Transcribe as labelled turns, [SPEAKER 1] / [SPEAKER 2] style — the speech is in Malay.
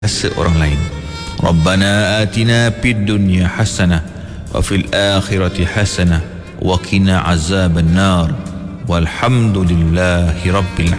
[SPEAKER 1] jasa orang lain. Rabbana atina fid dunya hasanah wa fil akhirati hasanah wa qina azaban nar walhamdulillahi rabbil